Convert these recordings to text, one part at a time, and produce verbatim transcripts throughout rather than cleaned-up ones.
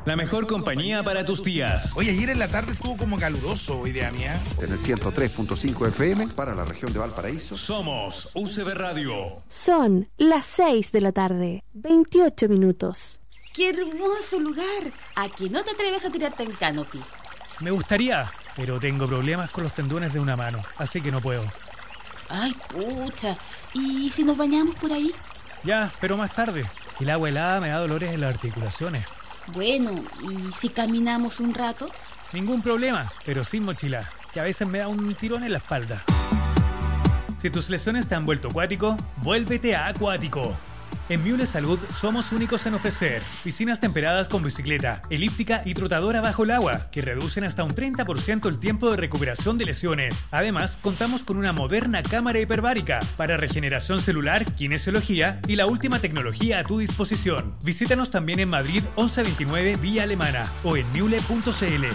la mejor compañía para tus días. Oye, ayer en la tarde estuvo como caluroso, idea mía. En el ciento tres punto cinco F M para la región de Valparaíso. Somos U C B Radio. Son las seis de la tarde, veintiocho minutos. ¡Qué hermoso lugar! ¿A que no te atreves a tirarte en canopy? Me gustaría, pero tengo problemas con los tendones de una mano, así que no puedo. Ay, pucha. ¿Y si nos bañamos por ahí? Ya, pero más tarde. El agua helada me da dolores en las articulaciones. Bueno, ¿y si caminamos un rato? Ningún problema, pero sin mochila, que a veces me da un tirón en la espalda. Si tus lesiones te han vuelto acuático, vuélvete a Acuático. En Miule Salud somos únicos en ofrecer piscinas temperadas con bicicleta, elíptica y trotadora bajo el agua, que reducen hasta un treinta por ciento el tiempo de recuperación de lesiones. Además, contamos con una moderna cámara hiperbárica para regeneración celular, kinesiología y la última tecnología a tu disposición. Visítanos también en Madrid once veintinueve Vía Alemana o en miule punto c l.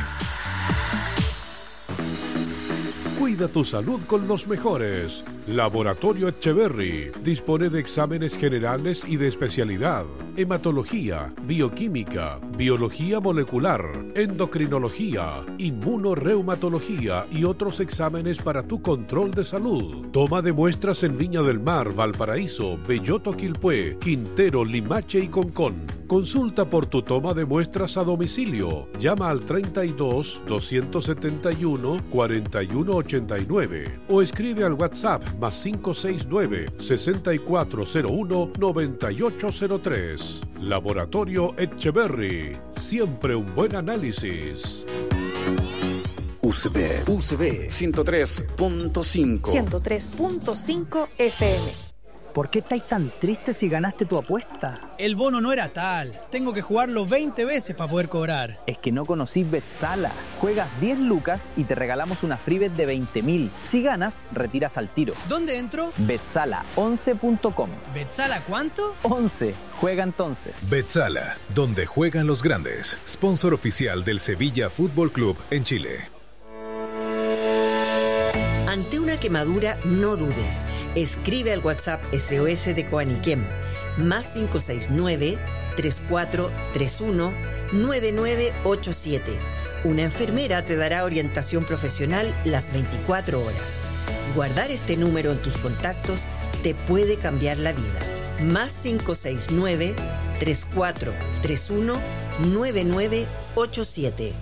Cuida tu salud con los mejores. Laboratorio Etcheverry dispone de exámenes generales y de especialidad: hematología, bioquímica, biología molecular, endocrinología, inmunorreumatología y otros exámenes para tu control de salud. Toma de muestras en Viña del Mar, Valparaíso, Belloto, Quilpué, Quintero, Limache y Concón. Consulta por tu toma de muestras a domicilio. Llama al treinta y dos, doscientos setenta y uno, cuarenta y uno ochenta y nueve o escribe al WhatsApp más cinco seis nueve, sesenta y cuatro cero uno, noventa y ocho cero tres. Laboratorio Etcheverry. Siempre un buen análisis. U C B. U C B ciento tres punto cinco. ciento tres punto cinco F M. ¿Por qué estáis tan tristes si ganaste tu apuesta? El bono no era tal. Tengo que jugarlo veinte veces para poder cobrar. Es que no conocís Betsala. Juegas diez lucas y te regalamos una free bet de veinte mil. Si ganas, retiras al tiro. ¿Dónde entro? Betsala once punto com. ¿Betsala cuánto? once. Juega entonces. Betsala, donde juegan los grandes. Sponsor oficial del Sevilla Fútbol Club en Chile. Ante una quemadura, no dudes. Escribe al WhatsApp S O S de Coaniquem, más cinco seis nueve, tres cuatro tres uno, nueve nueve ocho siete. Una enfermera te dará orientación profesional las veinticuatro horas. Guardar este número en tus contactos te puede cambiar la vida. Más cinco seis nueve, tres cuatro tres uno, nueve nueve ocho siete.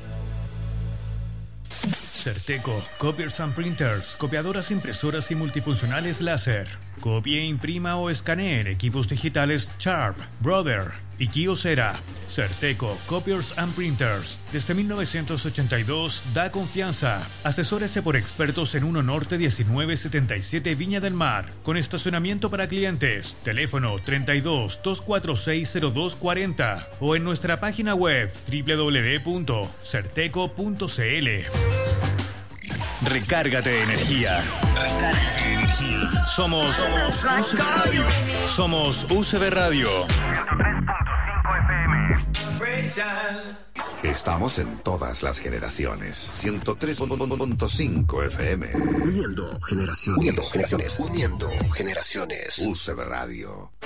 Certeco, Copiers and Printers, copiadoras, impresoras y multifuncionales láser. Copie, imprima o escanee equipos digitales Sharp, Brother y Kyocera. Certeco, Copiers and Printers. Desde mil novecientos ochenta y dos da confianza. Asesórese por expertos en uno Norte diecinueve setenta y siete Viña del Mar, con estacionamiento para clientes. Teléfono treinta y dos, doscientos cuarenta y seis, cero dos cuarenta o en nuestra página web doble u doble u doble u punto certeco punto c l. Recárgate de energía. Recárgate de energía. Somos, Somos U C B Radio. Somos U C B Radio. Estamos en todas las generaciones. ciento tres punto cinco F M. Uniendo generaciones. Uniendo generaciones. Uniendo generaciones. U C B Radio.